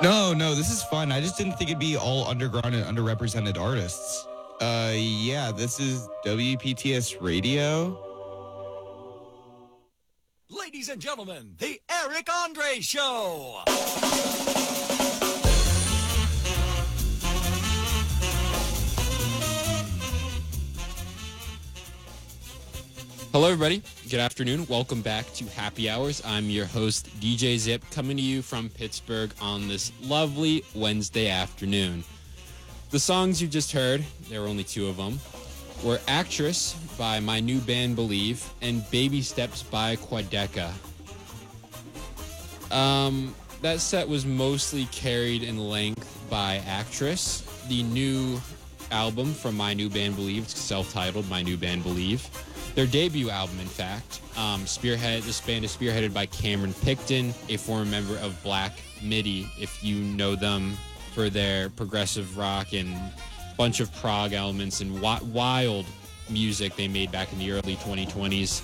No, this is fun. I just didn't think it'd be all underground and underrepresented artists. Yeah, this is WPTS Radio. Ladies and gentlemen, the Eric Andre Show. Hello, everybody. Good afternoon. Welcome back to Happy Hours. I'm your host, DJ Zip, coming to you from Pittsburgh on this lovely Wednesday afternoon. The songs you just heard, there were only two of them, were Actress by my new band Believe and Baby Steps by Quadeca. That set was mostly carried in length by Actress, the new album from my new band Believe, self-titled My New Band Believe. Their debut album, in fact. This band is spearheaded by Cameron Picton, a former member of Black Midi, if you know them for their progressive rock and bunch of prog elements and wild music they made back in the early 2020s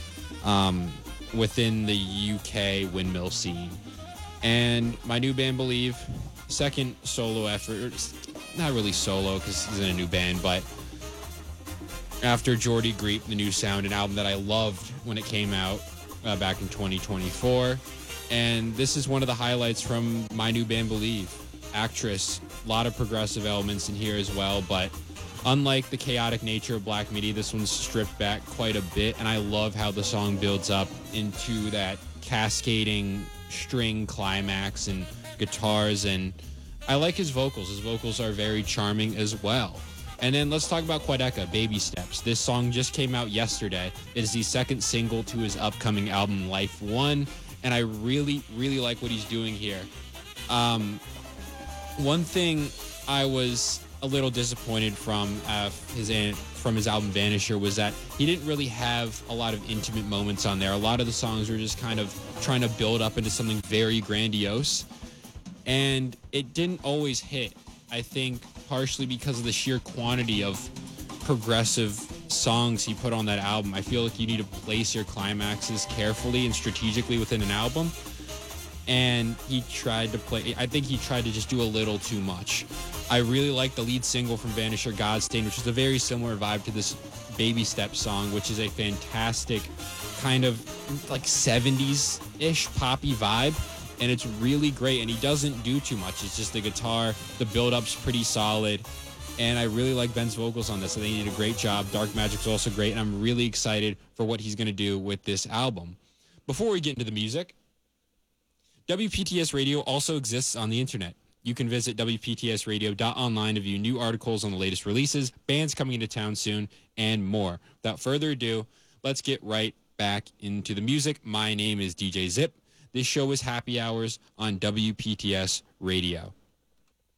within the UK windmill scene. And my new band Believe, second solo effort, not really solo because he's in a new band, but after Jordy Greep, the new sound, an album that I loved when it came out back in 2024. And this is one of the highlights from my new band Believe. Actress, a lot of progressive elements in here as well, but unlike the chaotic nature of Black Midi, this one's stripped back quite a bit, and I love how the song builds up into that cascading string climax and guitars, and I like his vocals. His vocals are very charming as well. And then let's talk about Quadeca, Baby Steps. This song just came out yesterday. It is the second single to his upcoming album, Life One, and I really, really like what he's doing here. One thing I was a little disappointed from his album Vanisher was that he didn't really have a lot of intimate moments on there. A lot of the songs were just kind of trying to build up into something very grandiose, and it didn't always hit. I think partially because of the sheer quantity of progressive songs he put on that album. I feel like you need to place your climaxes carefully and strategically within an album. And I think he tried to just do a little too much. I really like the lead single from Vanisher, Godstain, which is a very similar vibe to this Baby Steps song, which is a fantastic kind of like 70s-ish poppy vibe. And it's really great, and he doesn't do too much. It's just the guitar, the build-up's pretty solid, and I really like Ben's vocals on this. I think he did a great job. Dark Magic's also great, and I'm really excited for what he's going to do with this album. Before we get into the music, WPTS Radio also exists on the internet. You can visit WPTSradio.online to view new articles on the latest releases, bands coming into town soon, and more. Without further ado, let's get right back into the music. My name is DJ Zip. This show is Happy Hours on WPTS Radio.